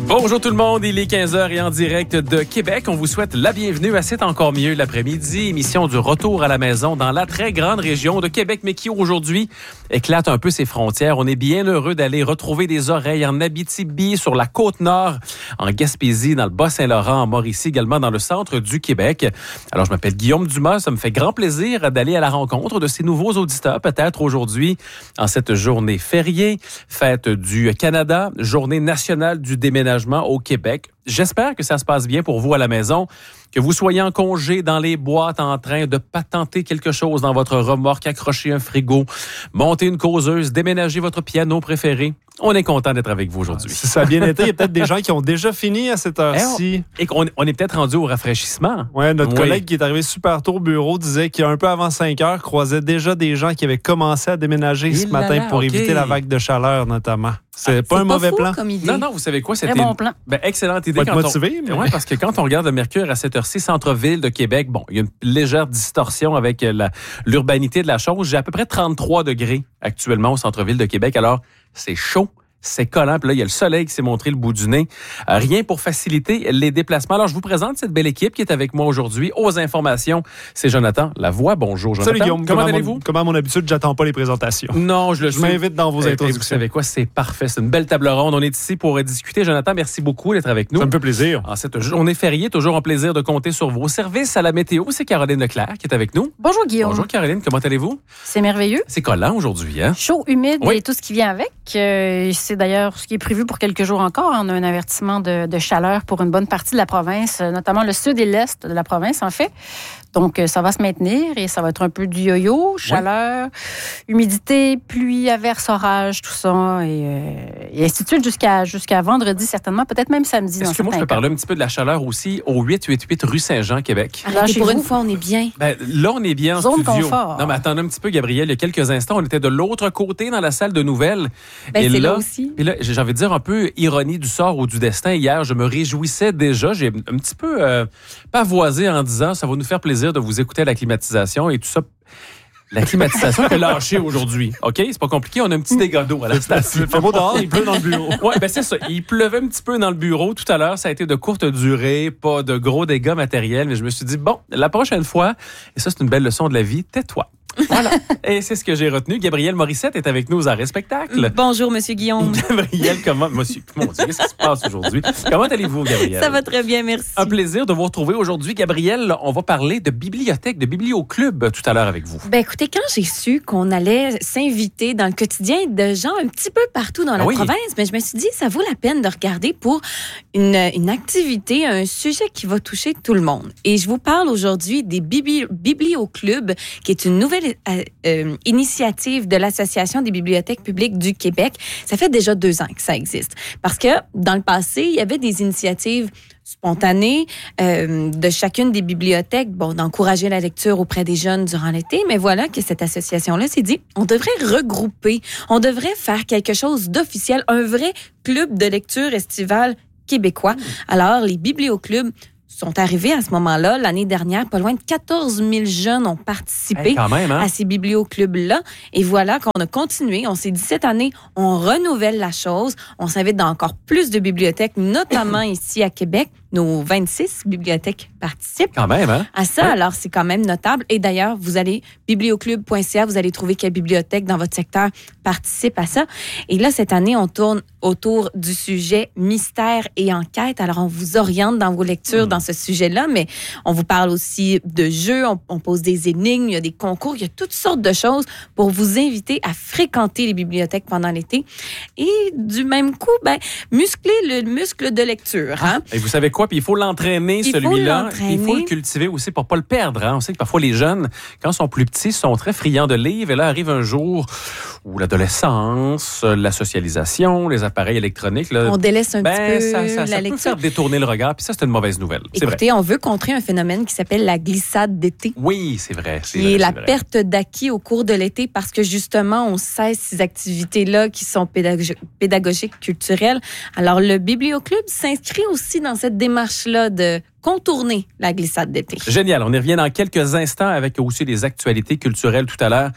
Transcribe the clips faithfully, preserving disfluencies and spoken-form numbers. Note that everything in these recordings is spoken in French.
Bonjour tout le monde, il est quinze heures et en direct de Québec, on vous souhaite la bienvenue à C'est encore mieux l'après-midi, émission du retour à la maison dans la très grande région de Québec, mais qui aujourd'hui éclate un peu ses frontières. On est bien heureux d'aller retrouver des oreilles en Abitibi, sur la Côte-Nord, en Gaspésie, dans le Bas-Saint-Laurent, en Mauricie, également dans le centre du Québec. Alors, je m'appelle Guillaume Dumas, ça me fait grand plaisir d'aller à la rencontre de ces nouveaux auditeurs, peut-être aujourd'hui, en cette journée fériée, fête du Canada, journée nationale du déménagement au Québec. J'espère que ça se passe bien pour vous à la maison, que vous soyez en congé dans les boîtes en train de patenter quelque chose dans votre remorque, accrocher un frigo, monter une causeuse, déménager votre piano préféré. On est content d'être avec vous aujourd'hui. Si ça a bien été, il y a peut-être des gens qui ont déjà fini à cette heure-ci. Et on, on est peut-être rendu au rafraîchissement. Ouais, notre oui. collègue qui est arrivé super tôt au bureau disait qu'un peu avant cinq heures, croisait déjà des gens qui avaient commencé à déménager Il ce matin là, pour okay. éviter la vague de chaleur, notamment. C'est ah, pas c'est un mauvais pas fou plan. Comme idée. Non, non, vous savez quoi? C'était Très bon plan. Ben, excellente idée. Pas être quand motivé, on... mais... Oui, parce que quand on regarde le Mercure à cette heure-ci, centre-ville de Québec, bon, il y a une légère distorsion avec la, l'urbanité de la chose. J'ai à peu près trente-trois degrés actuellement au centre-ville de Québec. Alors, c'est chaud. C'est collant. Puis là, il y a le soleil qui s'est montré le bout du nez. Euh, rien pour faciliter les déplacements. Alors, je vous présente cette belle équipe qui est avec moi aujourd'hui. Aux informations, c'est Jonathan Lavoie. Bonjour, Jonathan. Salut, Guillaume. Comment comme allez-vous? Mon, comme à mon habitude, j'attends pas les présentations. Non, je le Je m'invite dans vos Et, introductions. et vous savez quoi? C'est parfait. C'est une belle table ronde. On est ici pour discuter. Jonathan, merci beaucoup d'être avec nous. Ça me fait plaisir. En cette journée fériée, toujours un plaisir de compter sur vos services à la météo. C'est Caroline Leclerc qui est avec nous. Bonjour Guillaume. Bonjour Caroline, comment allez-vous? C'est merveilleux. C'est collant aujourd'hui, hein? Chaud, humide Oui. et tout ce qui vient avec. Euh, c'est d'ailleurs ce qui est prévu pour quelques jours encore. On a un avertissement de, de chaleur pour une bonne partie de la province, notamment le sud et l'est de la province, en fait. Donc, ça va se maintenir et ça va être un peu du yo-yo, chaleur, oui. humidité, pluie, averse, orage, tout ça, et, euh, et ainsi de suite jusqu'à, jusqu'à vendredi, certainement, peut-être même samedi. Est-ce que moi, je peux cas. parler un petit peu de la chaleur aussi au huit cent quatre-vingt-huit rue Saint-Jean, Québec? Alors, chez pour vous? une fois, on est bien. Ben, là, on est bien en Zone studio. confort. Non, mais attendez un petit peu, Gabriel. Il y a quelques instants, on était de l'autre côté dans la salle de nouvelles. Ben, et c'est là, là aussi. Et là, j'ai envie de dire un peu ironie du sort ou du destin. Hier, je me réjouissais déjà. J'ai un petit peu euh, pavoisé en disant ça va nous faire plaisir de vous écouter à la climatisation et tout ça. La climatisation est lâchée aujourd'hui. OK? C'est pas compliqué. On a un petit dégât d'eau à la station. Il fait beau dehors, il pleut dans le bureau. Oui, ben c'est ça. Il pleuvait un petit peu dans le bureau tout à l'heure. Ça a été de courte durée, pas de gros dégâts matériels. Mais je me suis dit, bon, la prochaine fois, et ça, c'est une belle leçon de la vie, tais-toi. Voilà. Et c'est ce que j'ai retenu. Gabrielle Morissette est avec nous aux Arrêts Spectacles. Bonjour, Monsieur Guillaume. Gabrielle, comment... Monsieur, mon Dieu, qu'est-ce qui se passe aujourd'hui? Comment allez-vous, Gabrielle? Ça va très bien, merci. Un plaisir de vous retrouver aujourd'hui. Gabrielle, on va parler de bibliothèque, de biblioclub tout à l'heure avec vous. Ben écoutez, quand j'ai su qu'on allait s'inviter dans le quotidien de gens un petit peu partout dans la ah oui. province, ben je me suis dit, ça vaut la peine de regarder pour une, une activité, un sujet qui va toucher tout le monde. Et je vous parle aujourd'hui des bibli- biblioclubs, qui est une nouvelle euh, euh, initiative de l'Association des bibliothèques publiques du Québec. Ça fait déjà deux ans que ça existe. Parce que dans le passé, il y avait des initiatives spontanées euh, de chacune des bibliothèques, bon, d'encourager la lecture auprès des jeunes durant l'été, mais voilà que cette association-là s'est dit, on devrait regrouper, on devrait faire quelque chose d'officiel, un vrai club de lecture estivale québécois. Alors, les biblioclubs sont arrivés à ce moment-là. L'année dernière, pas loin de quatorze mille jeunes ont participé hey, quand même, hein? à ces biblioclubs-là. Et voilà qu'on a continué. On s'est dit, cette année, on renouvelle la chose. On s'invite dans encore plus de bibliothèques, notamment ici à Québec. Nos vingt-six bibliothèques participent quand même, hein? à ça. Ouais. Alors, c'est quand même notable. Et d'ailleurs, vous allez biblioclub point c a, vous allez trouver quelle bibliothèque dans votre secteur participe à ça. Et là, cette année, on tourne autour du sujet mystère et enquête. Alors, on vous oriente dans vos lectures mmh. dans ce sujet-là, mais on vous parle aussi de jeux, on, on pose des énigmes, il y a des concours, il y a toutes sortes de choses pour vous inviter à fréquenter les bibliothèques pendant l'été. Et du même coup, ben, muscler le muscle de lecture. Hein? Et vous savez quoi? Puis il faut l'entraîner, il celui-là. Faut l'entraîner. Il faut le cultiver aussi pour pas le perdre. Hein? On sait que parfois les jeunes, quand ils sont plus petits, sont très friands de livres. Et là arrive un jour où l'adolescence, la socialisation, les appareils électroniques... Là, on délaisse un ben, petit peu ça, ça, la ça lecture. peut faire détourner le regard. Puis ça, c'est une mauvaise nouvelle. C'est Écoutez, vrai. on veut contrer un phénomène qui s'appelle la glissade d'été. Oui, c'est vrai. C'est qui vrai, est la c'est vrai. perte d'acquis au cours de l'été parce que justement, on cesse ces activités-là qui sont pédago- pédagogiques, culturelles. Alors, le Biblioclub s'inscrit aussi dans cette démarche-là de contourner la glissade d'été. Génial. On y revient dans quelques instants avec aussi les actualités culturelles tout à l'heure.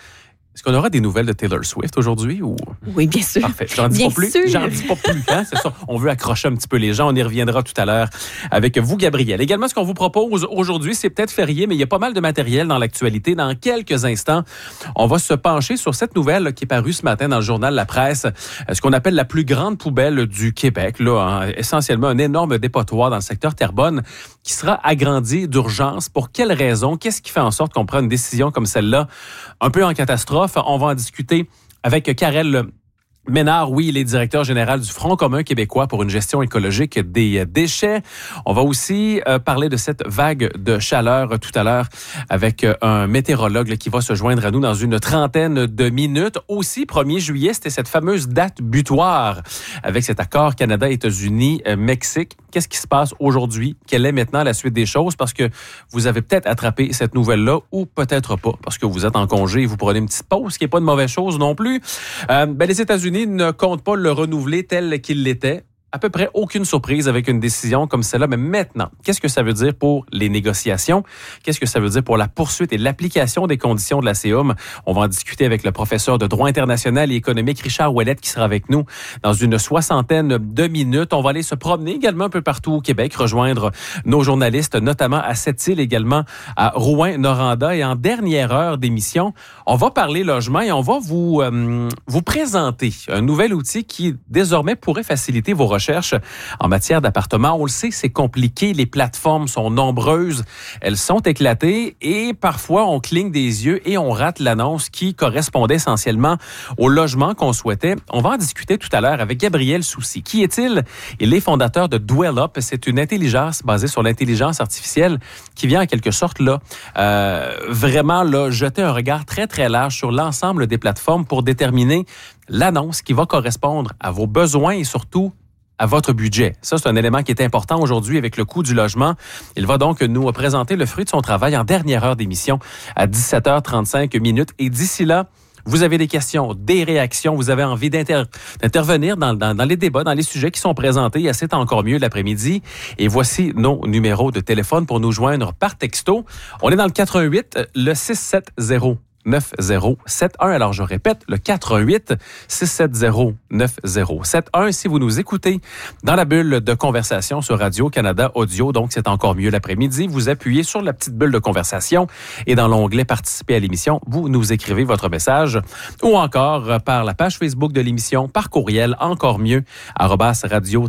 Est-ce qu'on aura des nouvelles de Taylor Swift aujourd'hui? Ou... Oui, bien sûr. Parfait. J'en dis bien pas plus. sûr. J'en dis pas plus. Hein? C'est ça. On veut accrocher un petit peu les gens. On y reviendra tout à l'heure avec vous, Gabriel. Également, ce qu'on vous propose aujourd'hui, c'est peut-être férié, mais il y a pas mal de matériel dans l'actualité. Dans quelques instants, on va se pencher sur cette nouvelle là, qui est parue ce matin dans le journal La Presse, ce qu'on appelle la plus grande poubelle du Québec. Là, hein? Essentiellement, un énorme dépotoir dans le secteur Terrebonne qui sera agrandi d'urgence. Pour quelles raisons? Qu'est-ce qui fait en sorte qu'on prenne une décision comme celle-là, un peu en catastrophe? On va en discuter avec Karel Ménard, oui, il est directeur général du Front commun québécois pour une gestion écologique des déchets. On va aussi euh, parler de cette vague de chaleur euh, tout à l'heure avec euh, un météorologue là, qui va se joindre à nous dans une trentaine de minutes. Aussi, premier juillet, c'était cette fameuse date butoir avec cet accord Canada-États-Unis-Mexique. Qu'est-ce qui se passe aujourd'hui? Quelle est maintenant la suite des choses? Parce que vous avez peut-être attrapé cette nouvelle-là ou peut-être pas, parce que vous êtes en congé et vous prenez une petite pause, ce qui n'est pas une mauvaise chose non plus. Euh, ben, les États-Unis ne comptent pas le renouveler tel qu'il l'était. À peu près aucune surprise avec une décision comme celle-là. Mais maintenant, qu'est-ce que ça veut dire pour les négociations? Qu'est-ce que ça veut dire pour la poursuite et l'application des conditions de la C O M? On va en discuter avec le professeur de droit international et économique Richard Ouellette qui sera avec nous dans une soixantaine de minutes. On va aller se promener également un peu partout au Québec, rejoindre nos journalistes, notamment à Sept-Îles, également à Rouyn-Noranda. Et en dernière heure d'émission, on va parler logement et on va vous, euh, vous présenter un nouvel outil qui désormais pourrait faciliter vos recherches en matière d'appartements. On le sait, c'est compliqué. Les plateformes sont nombreuses. Elles sont éclatées et parfois, on cligne des yeux et on rate l'annonce qui correspondait essentiellement au logement qu'on souhaitait. On va en discuter tout à l'heure avec Gabriel Soucy. Qui est-il? Il est fondateur de Dwell-Up. C'est une intelligence basée sur l'intelligence artificielle qui vient en quelque sorte là, euh, vraiment là, jeter un regard très, très large sur l'ensemble des plateformes pour déterminer l'annonce qui va correspondre à vos besoins et surtout à votre budget. Ça, c'est un élément qui est important aujourd'hui avec le coût du logement. Il va donc nous présenter le fruit de son travail en dernière heure d'émission à dix-sept heures trente-cinq minutes. Et d'ici là, vous avez des questions, des réactions, vous avez envie d'inter- d'intervenir dans, dans, dans les débats, dans les sujets qui sont présentés à C'est encore mieux l'après-midi. Et voici nos numéros de téléphone pour nous joindre par texto. On est dans le quatre un huit, le six sept zéro neuf zéro sept un. Alors, je répète, le quatre un huit, six sept zéro neuf zéro sept un. Si vous nous écoutez dans la bulle de conversation sur Radio-Canada Audio, donc c'est encore mieux l'après-midi, vous appuyez sur la petite bulle de conversation et dans l'onglet « Participer à l'émission », vous nous écrivez votre message ou encore par la page Facebook de l'émission, par courriel, encore mieux, arobase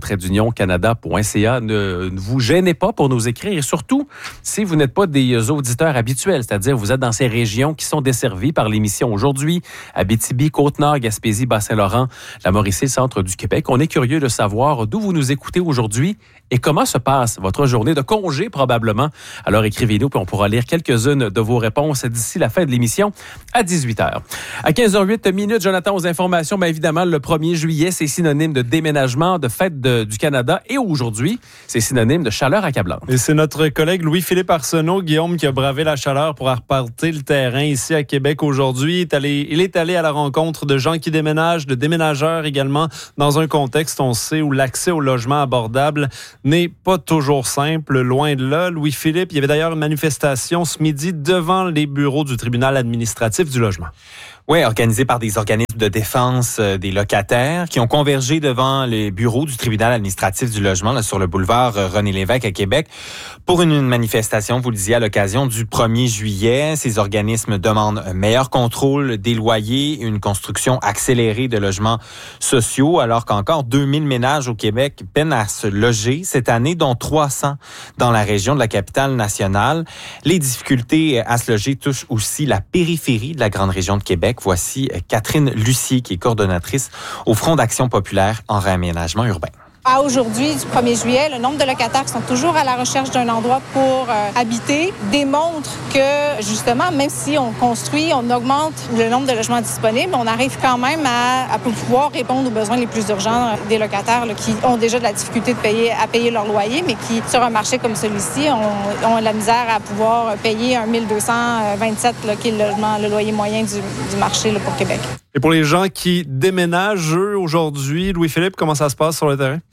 radio-canada.ca. Ne, ne vous gênez pas pour nous écrire et surtout, si vous n'êtes pas des auditeurs habituels, c'est-à-dire vous êtes dans ces régions qui sont desservies par l'émission aujourd'hui, Abitibi, Côte-Nord, Gaspésie, Bas-Saint-Laurent, la Mauricie, le centre du Québec. On est curieux de savoir d'où vous nous écoutez aujourd'hui et comment se passe votre journée de congé probablement. Alors écrivez-nous puis on pourra lire quelques-unes de vos réponses d'ici la fin de l'émission à dix-huit heures. À quinze heures huit minutes, Jonathan, aux informations, bien évidemment, le premier juillet, c'est synonyme de déménagement, de fête de, du Canada et aujourd'hui, c'est synonyme de chaleur accablante. Et c'est notre collègue Louis-Philippe Arsenault, Guillaume, qui a bravé la chaleur pour repartir le terrain ici à Québec aujourd'hui. Il est allé, il est allé à la rencontre de gens qui déménagent, de déménageurs également, dans un contexte, on sait, où l'accès au logement abordable n'est pas toujours simple, loin de là. Louis-Philippe, il y avait d'ailleurs une manifestation ce midi devant les bureaux du tribunal administratif du logement. Oui, organisé par des organismes de défense euh, des locataires qui ont convergé devant les bureaux du tribunal administratif du logement là, sur le boulevard euh, René-Lévesque à Québec pour une, une manifestation, vous le disiez, à l'occasion du premier juillet. Ces organismes demandent un meilleur contrôle des loyers, une construction accélérée de logements sociaux, alors qu'encore deux mille ménages au Québec peinent à se loger cette année, dont trois cents dans la région de la capitale nationale. Les difficultés à se loger touchent aussi la périphérie de la grande région de Québec. Voici Catherine Lucier, qui est coordonnatrice au Front d'action populaire en réaménagement urbain. À aujourd'hui, du premier juillet, le nombre de locataires qui sont toujours à la recherche d'un endroit pour euh, habiter démontre que, justement, même si on construit, on augmente le nombre de logements disponibles, on arrive quand même à, à pouvoir répondre aux besoins les plus urgents des locataires là, qui ont déjà de la difficulté de payer, à payer leur loyer, mais qui, sur un marché comme celui-ci, ont, ont la misère à pouvoir payer un mille deux cent vingt-sept, là, qui est le, logement, le loyer moyen du, du marché là, pour Québec. Et pour les gens qui déménagent, eux, aujourd'hui, Louis-Philippe, comment ça se passe sur le terrain?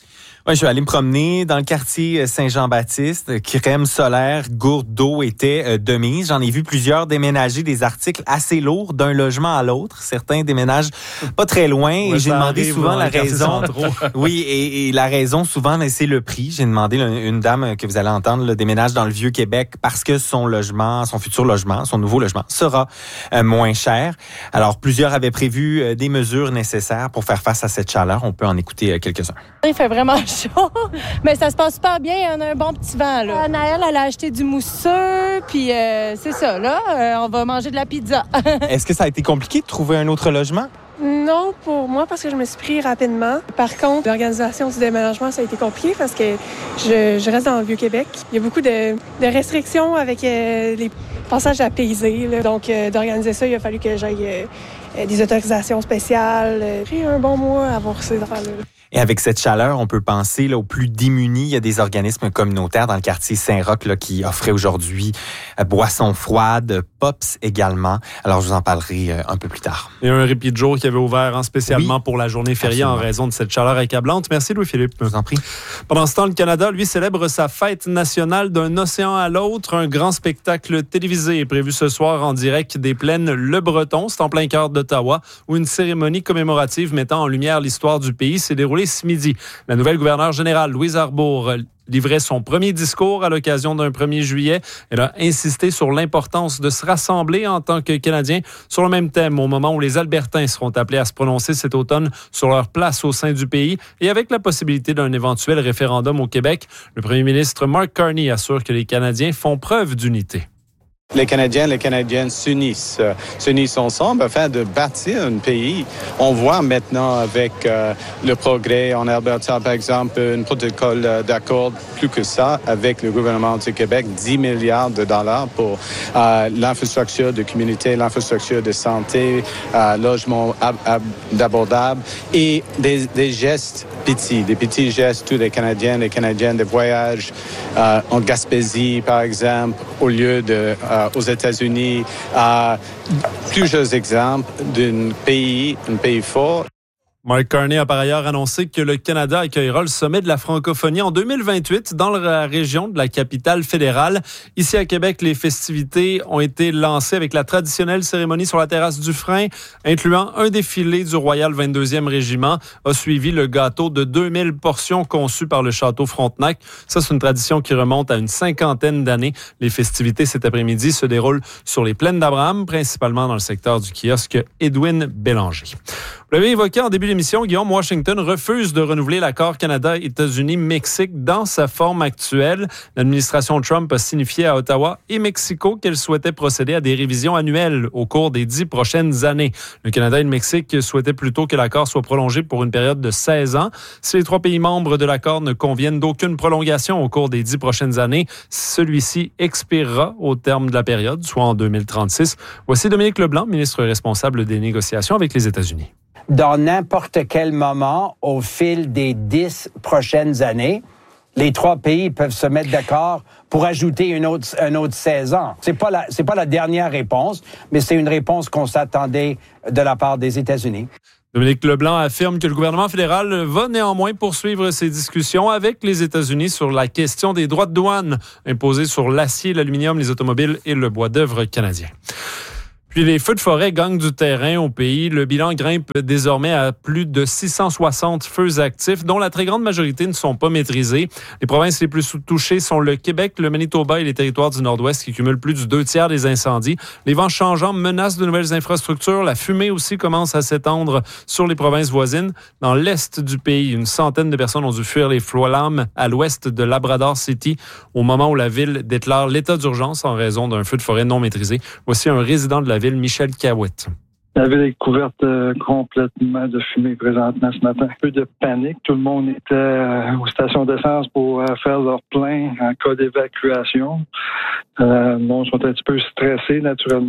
Ouais, je suis allé me promener dans le quartier Saint-Jean-Baptiste. Crème solaire, gourde d'eau étaient euh, de mise. J'en ai vu plusieurs déménager des articles assez lourds d'un logement à l'autre. Certains déménagent pas très loin. Ouais, et j'ai demandé arrive, souvent la raison. Oui, et, et la raison souvent, c'est le prix. J'ai demandé une, une dame que vous allez entendre, le déménage dans le Vieux-Québec parce que son logement, son futur logement, son nouveau logement sera euh, moins cher. Alors, plusieurs avaient prévu euh, des mesures nécessaires pour faire face à cette chaleur. On peut en écouter euh, quelques-uns. Il fait vraiment chaud, mais ça se passe super bien. On a un bon petit vent, là. Euh, Naël, elle a acheté du mousseux, puis euh, c'est ça, là. Euh, on va manger de la pizza. Est-ce que ça a été compliqué de trouver un autre logement? Non, pour moi, parce que je me suis pris rapidement. Par contre, l'organisation du déménagement, ça a été compliqué parce que je, je reste dans le Vieux-Québec. Il y a beaucoup de, de restrictions avec euh, les passages à payser. Là. Donc, euh, d'organiser ça, il a fallu que j'aille euh, des autorisations spéciales. J'ai pris un bon mois à avoir ces affaires-là. Et avec cette chaleur, on peut penser là, aux plus démunis. Il y a des organismes communautaires dans le quartier Saint-Roch là, qui offraient aujourd'hui euh, boissons froides, Pops également. Alors, je vous en parlerai euh, un peu plus tard. Il y a un répit de jour qui avait ouvert hein, spécialement oui, pour la journée fériée absolument. En raison de cette chaleur accablante. Merci Louis-Philippe. Je vous en prie. Pendant ce temps, le Canada, lui, célèbre sa fête nationale d'un océan à l'autre. Un grand spectacle télévisé est prévu ce soir en direct des plaines Le Breton. C'est en plein cœur d'Ottawa où une cérémonie commémorative mettant en lumière l'histoire du pays s'est déroulée ce midi. La nouvelle gouverneure générale, Louise Arbour, livrait son premier discours à l'occasion d'un premier juillet. Elle a insisté sur l'importance de se rassembler en tant que Canadiens sur le même thème au moment où les Albertains seront appelés à se prononcer cet automne sur leur place au sein du pays et avec la possibilité d'un éventuel référendum au Québec. Le premier ministre Mark Carney assure que les Canadiens font preuve d'unité. Les Canadiens, les Canadiennes s'unissent, euh, s'unissent ensemble afin de bâtir un pays. On voit maintenant avec euh, le progrès en Alberta, par exemple, un protocole euh, d'accord plus que ça avec le gouvernement du Québec, dix milliards de dollars pour euh, l'infrastructure de communauté, l'infrastructure de santé, euh, logement ab- ab- abordable et des, des gestes petits, des petits gestes, tous les Canadiens, les Canadiennes, des voyages euh, en Gaspésie, par exemple, au lieu de euh, aux États-Unis, à plusieurs exemples d'un pays, un pays fort. Mark Carney a par ailleurs annoncé que le Canada accueillera le sommet de la francophonie en deux mille vingt-huit dans la région de la capitale fédérale. Ici à Québec, les festivités ont été lancées avec la traditionnelle cérémonie sur la terrasse du Frein, incluant un défilé du Royal vingt-deuxième Régiment. A suivi le gâteau de deux mille portions conçu par le Château Frontenac. Ça, c'est une tradition qui remonte à une cinquantaine d'années. Les festivités cet après-midi se déroulent sur les plaines d'Abraham, principalement dans le secteur du kiosque Edwin Bélanger. Vous l'avez évoqué en début d'émission, Guillaume, Washington refuse de renouveler l'accord Canada-États-Unis-Mexique dans sa forme actuelle. L'administration Trump a signifié à Ottawa et Mexico qu'elle souhaitait procéder à des révisions annuelles au cours des dix prochaines années. Le Canada et le Mexique souhaitaient plutôt que l'accord soit prolongé pour une période de seize ans. Si les trois pays membres de l'accord ne conviennent d'aucune prolongation au cours des dix prochaines années, celui-ci expirera au terme de la période, soit en deux mille trente-six. Voici Dominique Leblanc, ministre responsable des négociations avec les États-Unis. Dans n'importe quel moment, au fil des dix prochaines années, les trois pays peuvent se mettre d'accord pour ajouter une autre, une autre seize ans. C'est pas la, c'est pas la dernière réponse, mais c'est une réponse qu'on s'attendait de la part des États-Unis. Dominique Leblanc affirme que le gouvernement fédéral va néanmoins poursuivre ses discussions avec les États-Unis sur la question des droits de douane imposés sur l'acier, l'aluminium, les automobiles et le bois d'œuvre canadien. Puis les feux de forêt gagnent du terrain au pays. Le bilan grimpe désormais à plus de six cent soixante feux actifs, dont la très grande majorité ne sont pas maîtrisés. Les provinces les plus touchées sont le Québec, le Manitoba et les territoires du Nord-Ouest qui cumulent plus du deux tiers des incendies. Les vents changeants menacent de nouvelles infrastructures. La fumée aussi commence à s'étendre sur les provinces voisines. Dans l'est du pays, une centaine de personnes ont dû fuir les flammes à l'ouest de Labrador City au moment où la ville déclare l'état d'urgence en raison d'un feu de forêt non maîtrisé. Voici un résident de la ville, Michel Cahouette. La ville est couverte euh, complètement de fumée présentement ce matin. Un peu de panique. Tout le monde était euh, aux stations d'essence pour euh, faire leur plein en cas d'évacuation. Euh, bon, ils sont un petit peu stressés naturellement.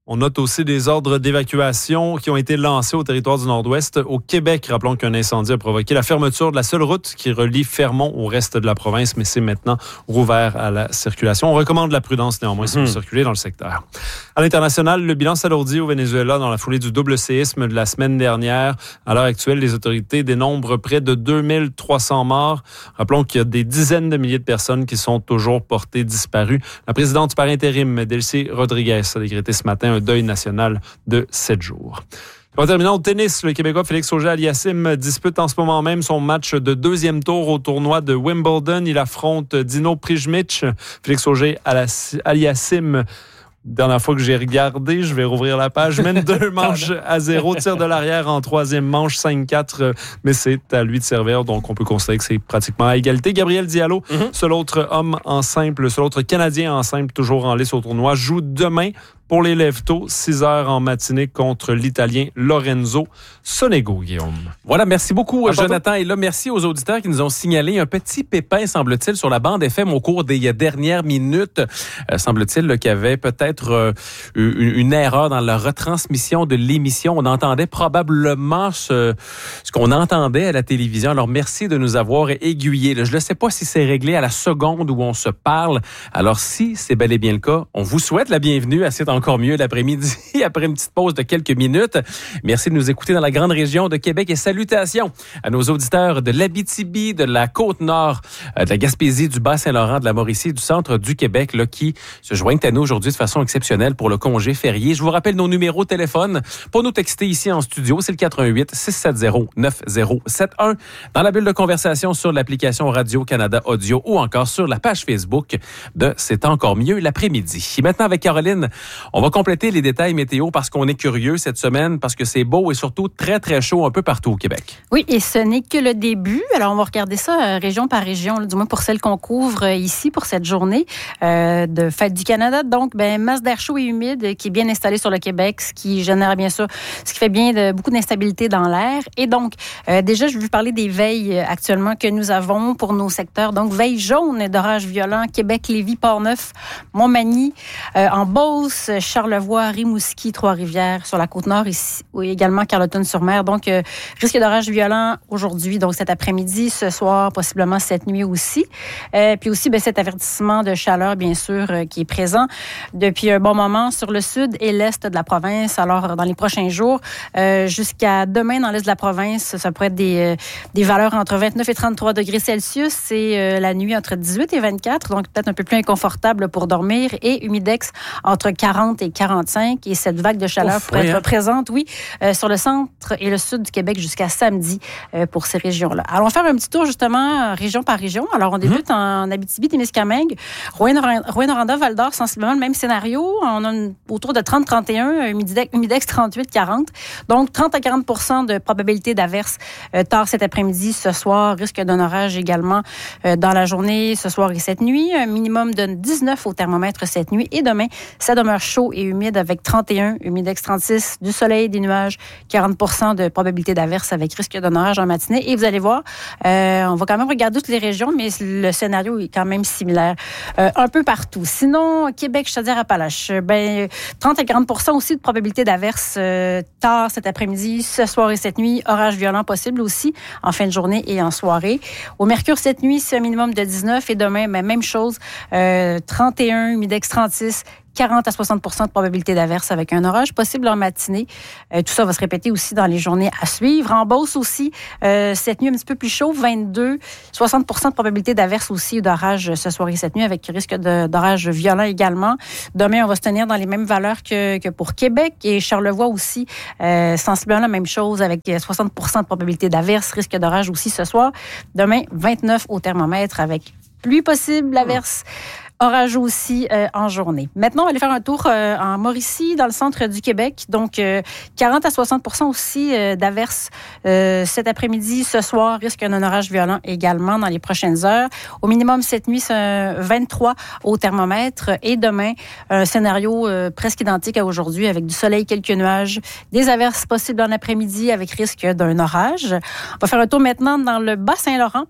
On note aussi des ordres d'évacuation qui ont été lancés au territoire du Nord-Ouest. Au Québec, rappelons qu'un incendie a provoqué la fermeture de la seule route qui relie Fermont au reste de la province, mais c'est maintenant rouvert à la circulation. On recommande la prudence néanmoins si vous circulez dans le secteur. À l'international, le bilan s'alourdit au Venezuela dans la foulée du double séisme de la semaine dernière. À l'heure actuelle, les autorités dénombrent près de deux mille trois cents morts. Rappelons qu'il y a des dizaines de milliers de personnes qui sont toujours portées disparues. La présidente par intérim, Delcy Rodriguez, a décrété ce matin un deuil national de sept jours. En terminant au tennis, le Québécois Félix Auger-Aliassime dispute en ce moment même son match de deuxième tour au tournoi de Wimbledon. Il affronte Dino Prijmic. Félix Auger-Aliassime, dernière fois que j'ai regardé, je vais rouvrir la page, mène deux manches à zéro, tire de l'arrière en troisième manche, cinq quatre, mais c'est à lui de servir, donc on peut considérer que c'est pratiquement à égalité. Gabriel Diallo, mm-hmm. seul autre homme en simple, seul autre Canadien en simple, toujours en lice au tournoi, joue demain pour les Lève-Tôt, six heures en matinée contre l'Italien Lorenzo Sonego, Guillaume. Voilà, merci beaucoup, à Jonathan. Et là, merci aux auditeurs qui nous ont signalé un petit pépin, semble-t-il, sur la bande F M au cours des dernières minutes. Euh, semble-t-il là, qu'il y avait peut-être euh, une, une erreur dans la retransmission de l'émission. On entendait probablement ce, ce qu'on entendait à la télévision. Alors, merci de nous avoir aiguillés. Là, je ne sais pas si c'est réglé à la seconde où on se parle. Alors, si c'est bel et bien le cas, on vous souhaite la bienvenue à cette encore mieux l'après-midi, après une petite pause de quelques minutes. Merci de nous écouter dans la grande région de Québec et salutations à nos auditeurs de l'Abitibi, de la Côte-Nord, de la Gaspésie, du Bas-Saint-Laurent, de la Mauricie, du centre du Québec, là, qui se joignent à nous aujourd'hui de façon exceptionnelle pour le congé férié. Je vous rappelle nos numéros de téléphone pour nous texter ici en studio. C'est le quatre un huit, six sept zéro, neuf zéro sept un. Dans la bulle de conversation sur l'application Radio-Canada Audio ou encore sur la page Facebook de C'est encore mieux l'après-midi. Et maintenant, avec Caroline, on va compléter les détails météo parce qu'on est curieux cette semaine, parce que c'est beau et surtout très, très chaud un peu partout au Québec. Oui, et ce n'est que le début. Alors, on va regarder ça euh, région par région, là, du moins pour celle qu'on couvre euh, ici pour cette journée euh, de Fête du Canada. Donc, ben, masse d'air chaud et humide qui est bien installée sur le Québec, ce qui génère bien sûr, ce qui fait bien de, beaucoup d'instabilité dans l'air. Et donc, euh, déjà, je vais vous parler des veilles actuellement que nous avons pour nos secteurs. Donc, veille jaune d'orage violent, Québec, Lévis, Port-Neuf, Montmagny, euh, en Beauce, Charlevoix, Rimouski, Trois-Rivières, sur la Côte-Nord, ici, oui, également Carleton-sur-Mer. Donc, euh, risque d'orage violent aujourd'hui, donc cet après-midi, ce soir, possiblement cette nuit aussi. Euh, puis aussi, ben, cet avertissement de chaleur, bien sûr, euh, qui est présent depuis un bon moment sur le sud et l'est de la province. Alors, dans les prochains jours, euh, jusqu'à demain, dans l'est de la province, ça pourrait être des, euh, des valeurs entre vingt-neuf et trente-trois degrés Celsius. C'est euh, la nuit entre dix-huit et vingt-quatre, donc peut-être un peu plus inconfortable pour dormir. Et humidex entre quarante et quarante-cinq. Et cette vague de chaleur Ouf, pourrait oui, être hein? présente, oui, euh, sur le centre et le sud du Québec jusqu'à samedi euh, pour ces régions-là. Alors, on va faire un petit tour, justement, région par région. Alors, on débute mmh. en Abitibi-Témiscamingue, Rouyn-Noranda, Val-d'Or, sensiblement le même scénario. On a une, autour de trente à trente et un, humidex, humidex trente-huit à quarante. Donc, trente à quarante pour cent de probabilité d'averse euh, tard cet après-midi, ce soir. Risque d'un orage également euh, dans la journée, ce soir et cette nuit. Un minimum de dix-neuf au thermomètre cette nuit. Et demain, ça demeure chaud et humide avec trente et un, humidex trente-six, du soleil, des nuages, quarante pour cent de probabilité d'averse avec risque d'un orage en matinée. Et vous allez voir, euh, on va quand même regarder toutes les régions, mais le scénario est quand même similaire euh, un peu partout. Sinon, Québec, Chaudière-Appalaches, ben, trente à quarante pour cent aussi de probabilité d'averse euh, tard cet après-midi, ce soir et cette nuit. Orage violent possible aussi en fin de journée et en soirée. Au Mercure, cette nuit, c'est un minimum de dix-neuf et demain, ben, même chose, euh, trente et un, humidex trente-six, quarante à soixante pour cent de probabilité d'averse avec un orage possible en matinée. Euh, tout ça va se répéter aussi dans les journées à suivre. En Beauce aussi, euh, cette nuit un petit peu plus chaud, vingt-deux, soixante pour cent de probabilité d'averse aussi ou d'orage ce soir et cette nuit avec risque de, d'orage violent également. Demain, on va se tenir dans les mêmes valeurs que, que pour Québec et Charlevoix aussi, euh, sensiblement la même chose avec soixante pour cent de probabilité d'averse, risque d'orage aussi ce soir. Demain, vingt-neuf au thermomètre avec pluie possible, l'averse. Orage aussi euh, en journée. Maintenant, on va aller faire un tour euh, en Mauricie, dans le centre du Québec. Donc, euh, quarante à soixante pour cent aussi euh, d'averses euh, cet après-midi, ce soir. Risque d'un orage violent également dans les prochaines heures. Au minimum, cette nuit, c'est vingt-trois au thermomètre. Et demain, un scénario euh, presque identique à aujourd'hui avec du soleil, quelques nuages, des averses possibles en après-midi avec risque d'un orage. On va faire un tour maintenant dans le Bas-Saint-Laurent.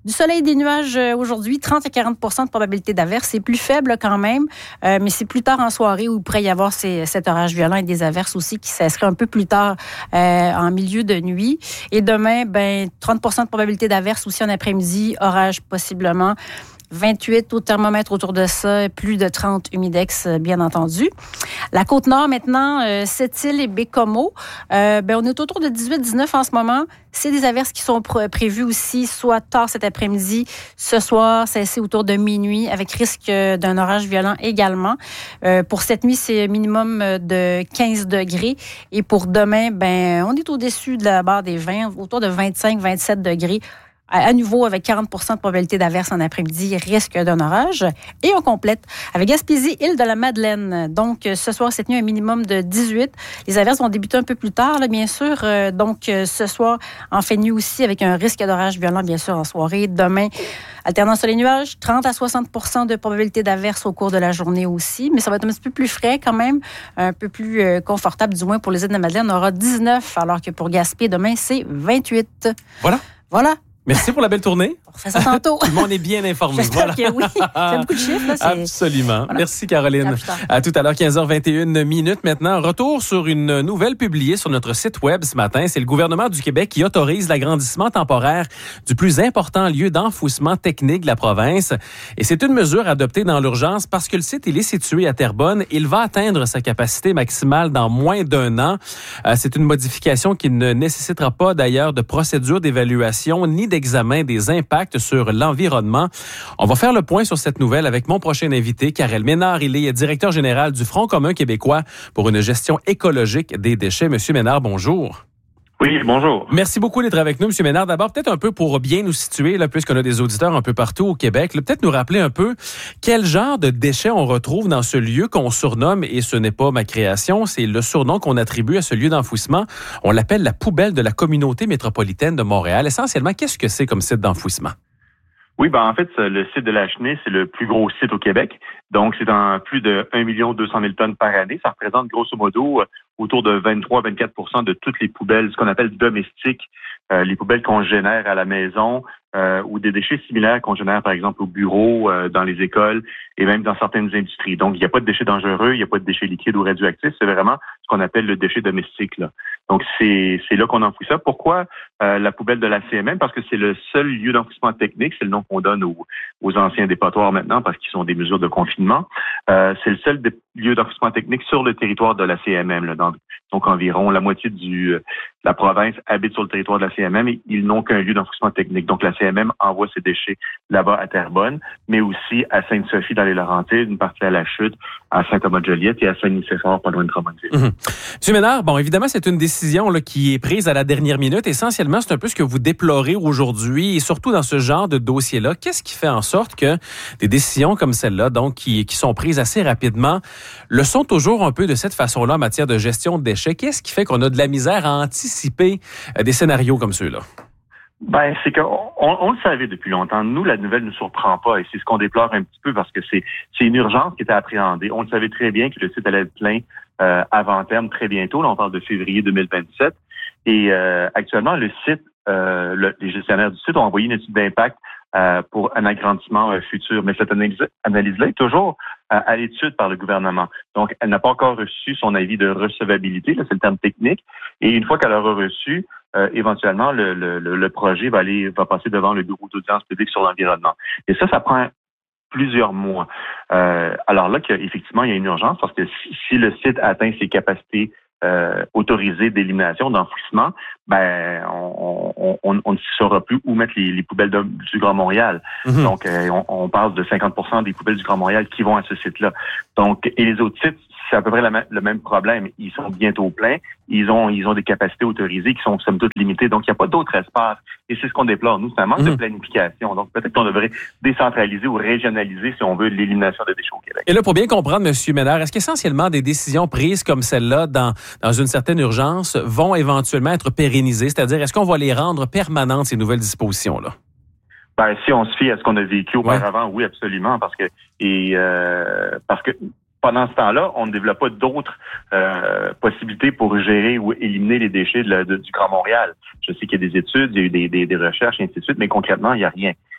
Du soleil et des nuages euh, aujourd'hui, trente à quarante pour cent de probabilité d'averse. C'est plus faible quand même, euh, mais c'est plus tard en soirée où il pourrait y avoir ces, cet orage violent et des averses aussi qui cesseraient un peu plus tard euh, en milieu de nuit. Et demain, ben trente pour cent de probabilité d'averse aussi en après-midi, orage possiblement. vingt-huit au thermomètre autour de ça, plus de trente humidex, bien entendu. La Côte-Nord, maintenant, euh, Sept-Îles et Bécomo, euh, ben, on est autour de dix-huit dix-neuf en ce moment. C'est des averses qui sont pr- prévues aussi, soit tard cet après-midi, ce soir, c'est autour de minuit, avec risque d'un orage violent également. Euh, pour cette nuit, c'est minimum de quinze degrés. Et pour demain, ben, on est au-dessus de la barre des vingt, autour de vingt-cinq vingt-sept degrés. À nouveau, avec quarante pour cent de probabilité d'averse en après-midi, risque d'un orage. Et on complète avec Gaspésie, île de la Madeleine. Donc, ce soir, cette nuit, un minimum de dix-huit. Les averses vont débuter un peu plus tard, là, bien sûr. Donc, ce soir, en fait nuit aussi, avec un risque d'orage violent, bien sûr, en soirée. Demain, alternance sur les nuages, trente à soixante pour cent de probabilité d'averse au cours de la journée aussi. Mais ça va être un petit peu plus frais quand même, un peu plus confortable, du moins pour les îles de la Madeleine. On aura dix-neuf, alors que pour Gaspé, demain, c'est vingt-huit. Voilà. Voilà. Merci pour la belle tournée. On refait ça tantôt. Tout le monde est bien informé. J'espère Voilà. que oui. C'est beaucoup de chiffres. Là, c'est... Absolument. Voilà. Merci, Caroline. À, à tout à l'heure, quinze heures vingt et une minutes maintenant. Retour sur une nouvelle publiée sur notre site web ce matin. C'est le gouvernement du Québec qui autorise l'agrandissement temporaire du plus important lieu d'enfouissement technique de la province. Et c'est une mesure adoptée dans l'urgence parce que le site, il est situé à Terrebonne. Il va atteindre sa capacité maximale dans moins d'un an. Euh, c'est une modification qui ne nécessitera pas d'ailleurs de procédure d'évaluation ni d'examen des impacts sur l'environnement. On va faire le point sur cette nouvelle avec mon prochain invité, Karel Ménard. Il est directeur général du Front commun québécois pour une gestion écologique des déchets. Monsieur Ménard, bonjour. Oui, bonjour. Merci beaucoup d'être avec nous, Monsieur Ménard. D'abord, peut-être un peu pour bien nous situer, là, puisqu'on a des auditeurs un peu partout au Québec, là, peut-être nous rappeler un peu quel genre de déchets on retrouve dans ce lieu qu'on surnomme, et ce n'est pas ma création, c'est le surnom qu'on attribue à ce lieu d'enfouissement. On l'appelle la poubelle de la communauté métropolitaine de Montréal. Essentiellement, qu'est-ce que c'est comme site d'enfouissement? Oui, ben en fait, le site de la Chenée, c'est le plus gros site au Québec. Donc, c'est dans plus de un million deux cent mille tonnes par année. Ça représente grosso modo autour de vingt-trois à vingt-quatre pour cent de toutes les poubelles, ce qu'on appelle domestiques, euh, les poubelles qu'on génère à la maison euh, ou des déchets similaires qu'on génère, par exemple, au bureau, euh, dans les écoles et même dans certaines industries. Donc, il n'y a pas de déchets dangereux, il n'y a pas de déchets liquides ou radioactifs. C'est vraiment ce qu'on appelle le déchet domestique, là. Donc, c'est, c'est là qu'on enfouit ça. Pourquoi euh, la poubelle de la C M M? Parce que c'est le seul lieu d'enfouissement technique. C'est le nom qu'on donne aux, aux anciens dépotoirs maintenant parce qu'ils sont des mesures de confinement. Euh, c'est le seul dé- lieu d'enfouissement technique sur le territoire de la C M M. Là, dans, donc, environ la moitié du, euh, la province habite sur le territoire de la C M M et ils n'ont qu'un lieu d'enfouissement technique. Donc, la C M M envoie ses déchets là-bas à Terrebonne, mais aussi à Sainte-Sophie dans les Laurentides, une partie à La Chute, à Saint-Thomas-de-Joliette et à Saint-Nicéphore, pas loin de Drummondville. Mmh. Monsieur Ménard, bon, évidemment, c'est une décision là, qui est prise à la dernière minute. Essentiellement, c'est un peu ce que vous déplorez aujourd'hui et surtout dans ce genre de dossier-là. Qu'est-ce qui fait en sorte que des décisions comme celle-là, donc qui, qui sont prises assez rapidement, le sont toujours un peu de cette façon-là en matière de gestion de déchets? Qu'est-ce qui fait qu'on a de la misère à anticiper euh, des scénarios comme ceux-là? Ben, c'est qu'on on, on le savait depuis longtemps. Nous, la nouvelle ne nous surprend pas et c'est ce qu'on déplore un petit peu parce que c'est, c'est une urgence qui était appréhendée. On le savait très bien que le site allait être plein euh, avant terme très bientôt. Là, on parle de février deux mille vingt-sept. Et euh, actuellement, le site, euh, le, les gestionnaires du site ont envoyé une étude d'impact euh, pour un agrandissement euh, futur. Mais cette analyse, analyse-là est toujours euh, à l'étude par le gouvernement. Donc, elle n'a pas encore reçu son avis de recevabilité. Là, c'est le terme technique. Et une fois qu'elle aura reçu, Euh, éventuellement, le, le, le projet va aller va passer devant le bureau d'audience publique sur l'environnement. Et ça, ça prend plusieurs mois. Euh, alors là, qu'effectivement, il y a une urgence parce que si, si le site atteint ses capacités euh, autorisées d'élimination, d'enfouissement, ben on, on, on, on ne saura plus où mettre les, les poubelles de, du Grand Montréal. Mm-hmm. Donc, euh, on, on parle de cinquante pour cent des poubelles du Grand Montréal qui vont à ce site-là. Donc, et les autres sites, c'est à peu près la, le même problème. Ils sont bientôt pleins. Ils ont, ils ont des capacités autorisées qui sont somme toute limitées. Donc, il n'y a pas d'autre espace. Et c'est ce qu'on déplore. Nous, c'est un manque mmh. de planification. Donc, peut-être qu'on devrait décentraliser ou régionaliser, si on veut, l'élimination des déchets au Québec. Et là, pour bien comprendre, M. Ménard, est-ce qu'essentiellement des décisions prises comme celle-là dans, dans une certaine urgence vont éventuellement être pérennisées? C'est-à-dire, est-ce qu'on va les rendre permanentes, ces nouvelles dispositions-là? Ben, si on se fie à ce qu'on a vécu auparavant, ouais. oui, absolument. Parce que, et, euh, parce que, pendant ce temps-là, on ne développe pas d'autres euh, possibilités pour gérer ou éliminer les déchets de la, de, du Grand Montréal. Je sais qu'il y a des études, il y a eu des, des, des recherches, et ainsi de suite, mais concrètement, il n'y a rien.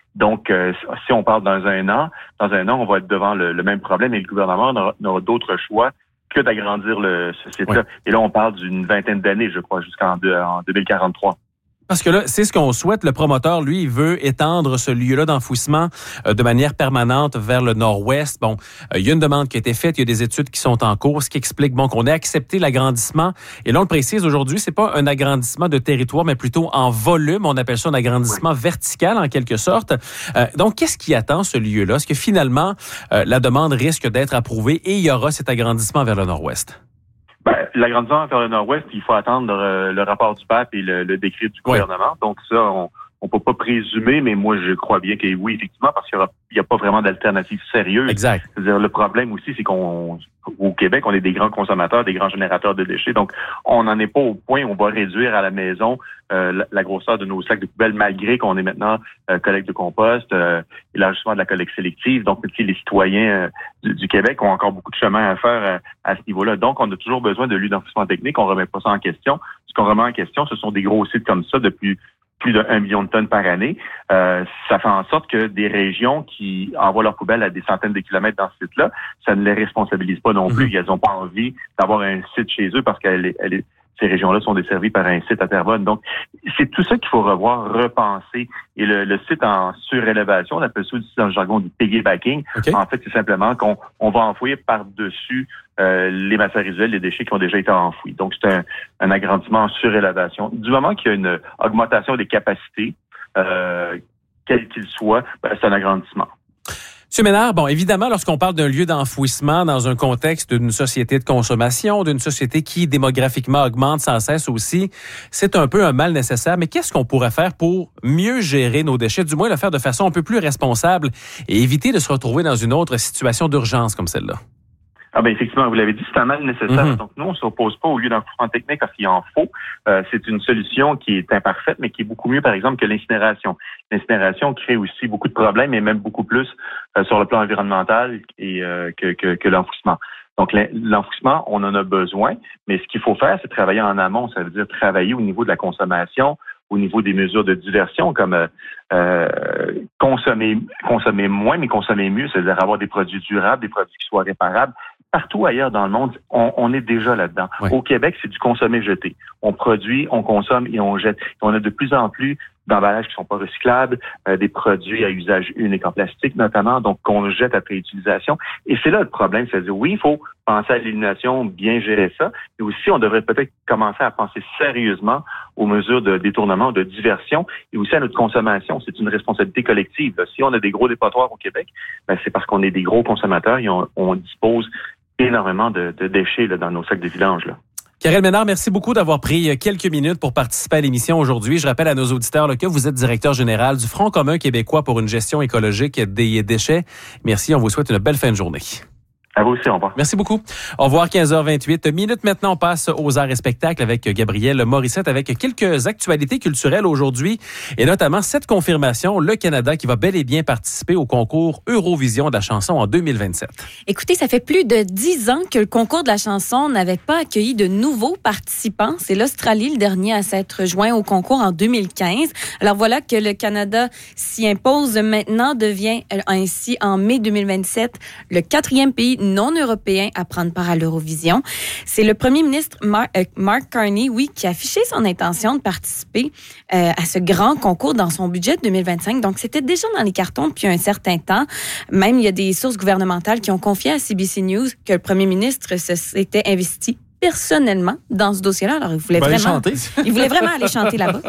Donc, euh, si on parle dans un an, dans un an, on va être devant le, le même problème et le gouvernement n'aura, n'aura d'autre choix que d'agrandir le, ce site-là. Oui. Et là, on parle d'une vingtaine d'années, je crois, jusqu'en deux, en deux mille quarante-trois. Parce que là, c'est ce qu'on souhaite. Le promoteur, lui, il veut étendre ce lieu-là d'enfouissement euh, de manière permanente vers le nord-ouest. Bon, euh, il y a une demande qui a été faite, il y a des études qui sont en cours, ce qui explique bon qu'on ait accepté l'agrandissement. Et là, on le précise aujourd'hui, c'est pas un agrandissement de territoire, mais plutôt en volume. On appelle ça un agrandissement oui. vertical, en quelque sorte. Euh, donc, qu'est-ce qui attend ce lieu-là? Est-ce que finalement, euh, la demande risque d'être approuvée et il y aura cet agrandissement vers le nord-ouest? Ben, l'agrandissement vers le nord-ouest, il faut attendre le, le rapport du pape et le, le décret du gouvernement. Oui. Donc ça, on on peut pas présumer, mais moi je crois bien que oui, effectivement, parce qu'il n'y a, a pas vraiment d'alternative sérieuse. Exact. C'est-à-dire, le problème aussi, c'est qu'on au Québec, on est des grands consommateurs, des grands générateurs de déchets. Donc, on n'en est pas au point où on va réduire à la maison euh, la, la grosseur de nos sacs de poubelle, malgré qu'on est maintenant euh, collecte de compost, euh, élargissement de la collecte sélective. Donc, les citoyens euh, du, du Québec ont encore beaucoup de chemin à faire euh, à ce niveau-là. Donc, on a toujours besoin de lieux d'enfouissement technique. On remet pas ça en question. Ce qu'on remet en question, ce sont des gros sites comme ça depuis plus d'un million de tonnes par année. Euh, ça fait en sorte que des régions qui envoient leurs poubelles à des centaines de kilomètres dans ce site-là, ça ne les responsabilise pas non plus. Mm-hmm. Elles n'ont pas envie d'avoir un site chez eux parce que ces régions-là sont desservies par un site à Terrebonne. Donc, c'est tout ça qu'il faut revoir, repenser. Et le, le site en surélévation, on appelle ça aussi dans le jargon du piggybacking. Okay. En fait, c'est simplement qu'on on va enfouir par-dessus euh, les matières résiduelles, les déchets qui ont déjà été enfouis. Donc, c'est un, un agrandissement en surélévation. Du moment qu'il y a une augmentation des capacités, euh, quel qu'il soit, ben, c'est un agrandissement. Monsieur Ménard, bon, évidemment, lorsqu'on parle d'un lieu d'enfouissement dans un contexte d'une société de consommation, d'une société qui démographiquement augmente sans cesse aussi, c'est un peu un mal nécessaire. Mais qu'est-ce qu'on pourrait faire pour mieux gérer nos déchets, du moins le faire de façon un peu plus responsable et éviter de se retrouver dans une autre situation d'urgence comme celle-là? Ah ben effectivement, vous l'avez dit, c'est un mal nécessaire. Mm-hmm. Donc nous, on ne s'oppose pas au lieu d'enfouissement technique parce qu'il en faut. Euh, c'est une solution qui est imparfaite, mais qui est beaucoup mieux, par exemple, que l'incinération. L'incinération crée aussi beaucoup de problèmes, et même beaucoup plus euh, sur le plan environnemental et, euh, que, que, que l'enfouissement. Donc l'enfouissement, on en a besoin, mais ce qu'il faut faire, c'est travailler en amont. Ça veut dire travailler au niveau de la consommation, au niveau des mesures de diversion, comme euh, euh, consommer consommer moins, mais consommer mieux, c'est-à-dire avoir des produits durables, des produits qui soient réparables. Partout ailleurs dans le monde, on, on est déjà là-dedans. Oui. Au Québec, c'est du consommer-jeter. On produit, on consomme et on jette. Et on a de plus en plus d'emballages qui sont pas recyclables, euh, des produits à usage unique en plastique notamment, donc qu'on jette après utilisation. Et c'est là le problème, c'est-à-dire oui, il faut penser à l'élimination, bien gérer ça, mais aussi on devrait peut-être commencer à penser sérieusement aux mesures de détournement, de diversion, et aussi à notre consommation. C'est une responsabilité collective. Là. Si on a des gros dépotoirs au Québec, ben, c'est parce qu'on est des gros consommateurs et on, on dispose énormément de, de déchets là, dans nos sacs de vidange. Là. Karel Ménard, merci beaucoup d'avoir pris quelques minutes pour participer à l'émission aujourd'hui. Je rappelle à nos auditeurs là, que vous êtes directeur général du Front commun québécois pour une gestion écologique des déchets. Merci, on vous souhaite une belle fin de journée. À vous aussi, au revoir. Merci beaucoup. Au revoir, quinze heures vingt-huit minutes. Maintenant, on passe aux arts et spectacles avec Gabriel Morissette avec quelques actualités culturelles aujourd'hui et notamment cette confirmation, le Canada qui va bel et bien participer au concours Eurovision de la chanson en deux mille vingt-sept. Écoutez, ça fait plus de dix ans que le concours de la chanson n'avait pas accueilli de nouveaux participants. C'est l'Australie, le dernier à s'être joint au concours en deux mille quinze. Alors voilà que le Canada s'y impose maintenant, devient ainsi en mai deux mille vingt-sept le quatrième pays non européen à prendre part à l'Eurovision. C'est le premier ministre Mark, euh, Mark Carney, oui, qui a affiché son intention de participer euh, à ce grand concours dans son budget deux mille vingt-cinq. Donc, c'était déjà dans les cartons depuis un certain temps. Même, il y a des sources gouvernementales qui ont confié à C B C News que le premier ministre s'était investi personnellement dans ce dossier-là. Alors, il voulait ben, vraiment... chanter. Il voulait vraiment aller chanter là-bas.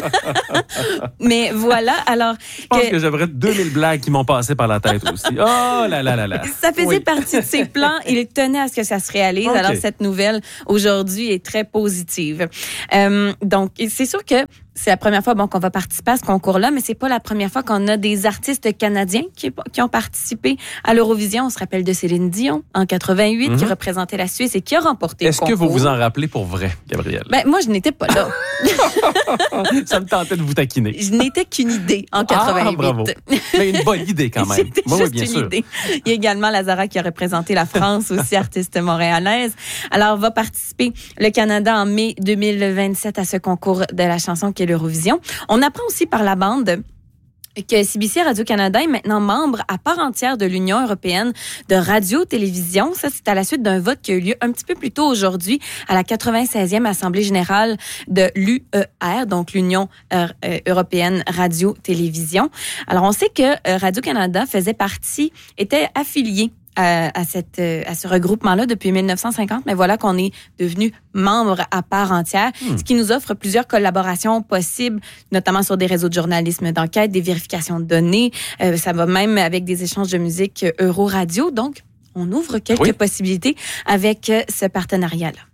Mais voilà, alors... Je pense que, que j'aimerais deux mille blagues qui m'ont passé par la tête aussi. Oh là là là là. Ça faisait oui. partie de ses plans. Il tenait à ce que ça se réalise. Okay. Alors, cette nouvelle, aujourd'hui, est très positive. Euh, donc, c'est sûr que c'est la première fois bon, qu'on va participer à ce concours-là, mais c'est pas la première fois qu'on a des artistes canadiens qui, qui ont participé à l'Eurovision. On se rappelle de Céline Dion en quatre-vingt-huit, mm-hmm. qui représentait la Suisse et qui a remporté Est-ce le concours. Est-ce que vous vous en rappelez pour vrai, Gabrielle? Ben, moi, je n'étais pas là. Ça me tentait de vous taquiner. Je n'étais qu'une idée en quatre-vingt-huit. Ah, bravo. Mais une bonne idée quand même. C'était moi, juste oui, bien une sûr. idée. Il y a également Lazara qui a représenté la France, aussi artiste montréalaise. Alors, va participer le Canada en mai deux mille vingt-sept à ce concours de la chanson qui est l'Eurovision. On apprend aussi par la bande que C B C Radio-Canada est maintenant membre à part entière de l'Union européenne de radio-télévision. Ça, c'est à la suite d'un vote qui a eu lieu un petit peu plus tôt aujourd'hui à la quatre-vingt-seizième Assemblée générale de l'U E R, donc l'Union européenne radio-télévision. Alors, on sait que Radio-Canada faisait partie, était affilié À, à, cette, à ce regroupement-là depuis mille neuf cent cinquante, mais voilà qu'on est devenu membre à part entière, mmh. ce qui nous offre plusieurs collaborations possibles, notamment sur des réseaux de journalisme d'enquête, des vérifications de données, euh, ça va même avec des échanges de musique Euro-Radio, donc on ouvre quelques oui. possibilités avec ce partenariat-là.